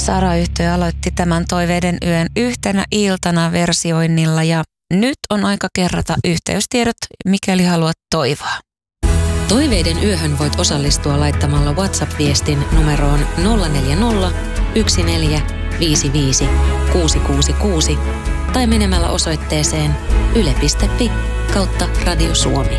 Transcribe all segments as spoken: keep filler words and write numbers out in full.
Sara-yhtye aloitti tämän Toiveiden yön yhtenä iltana versioinnilla ja nyt on aika kerrata yhteystiedot, mikäli haluat toivoa. Toiveiden yöhön voit osallistua laittamalla WhatsApp-viestin numeroon nolla neljä nolla, yksi neljä, viisi viisi, kuusi kuusi kuusi tai menemällä osoitteeseen yle piste fi kautta Radio Suomi.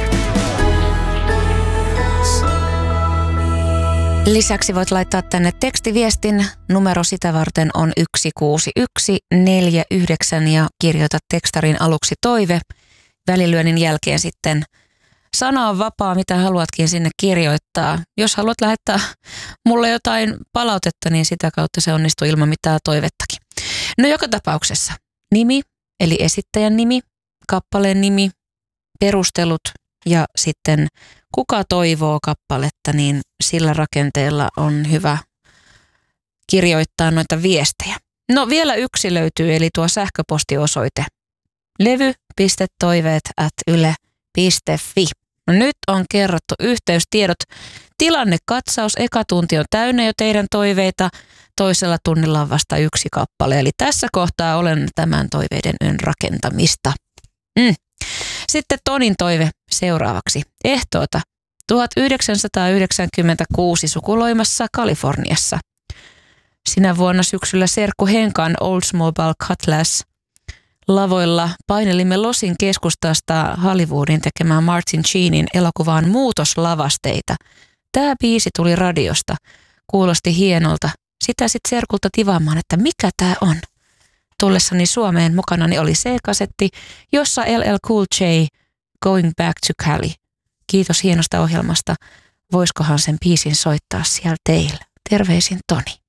Lisäksi voit laittaa tänne tekstiviestin. Numero sitä varten on yksi kuusi yksi neljä yhdeksän ja kirjoita tekstarin aluksi toive. Välilyönnin jälkeen sitten sana on vapaa, mitä haluatkin sinne kirjoittaa. Jos haluat lähettää mulle jotain palautetta, niin sitä kautta se onnistuu ilman mitään toivettakin. No joka tapauksessa nimi, eli esittäjän nimi, kappaleen nimi, perustelut ja sitten kuka toivoo kappaletta, niin sillä rakenteella on hyvä kirjoittaa noita viestejä. No vielä yksi löytyy, eli tuo sähköpostiosoite levy piste toiveet ät yle piste fi. No nyt on kerrottu yhteystiedot. Tilannekatsaus, eka tunti on täynnä jo teidän toiveita, toisella tunnilla on vasta yksi kappale. Eli tässä kohtaa olen tämän Toiveiden yön rakentamista. Mm. Sitten Tonin toive seuraavaksi. Ehtoota tuhatyhdeksänsataayhdeksänkymmentäkuusi sukuloimassa Kaliforniassa. Sinä vuonna syksyllä serkku Henkan Oldsmobile Cutlass lavoilla painelimme Losin keskustasta Hollywoodin tekemään Martin Sheenin elokuvaan Muutoslavasteita. Tämä biisi tuli radiosta. Kuulosti hienolta. Sitä sitten serkulta tivaamaan, että mikä tämä on. Tullessani Suomeen mukanani oli C-kasetti, jossa L L Cool J Going Back to Cali. Kiitos hienosta ohjelmasta. Voiskohan sen biisin soittaa siellä teille? Terveisin Toni.